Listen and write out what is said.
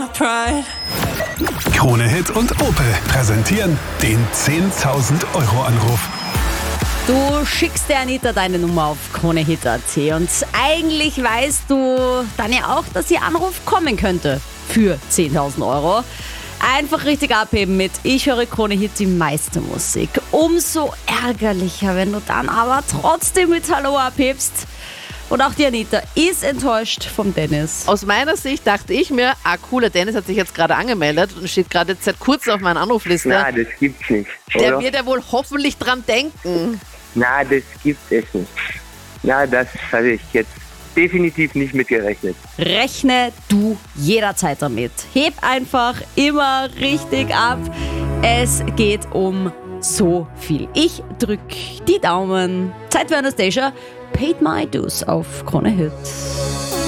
Krone Hit und Opel präsentieren den 10.000 Euro Anruf. Du schickst der Anita deine Nummer auf KroneHit.at und eigentlich weißt du dann ja auch, dass ihr Anruf kommen könnte für 10.000 Euro. Einfach richtig abheben mit Ich höre KroneHit, die meiste Musik. Umso ärgerlicher, wenn du dann aber trotzdem mit Hallo abhebst. Und auch die Anita ist enttäuscht vom Dennis. Aus meiner Sicht dachte ich mir, cool, der Dennis hat sich jetzt gerade angemeldet und steht gerade seit kurzem auf meiner Anrufliste. Na, das gibt's nicht. Der Oder? wird ja wohl hoffentlich dran denken. Na, das gibt es nicht. Na, das habe ich jetzt definitiv nicht mitgerechnet. Rechne du jederzeit damit. Heb einfach immer richtig ab. Es geht um so viel. Ich drück die Daumen. Zeit für Anastasia. Paid My Dues auf KroneHit.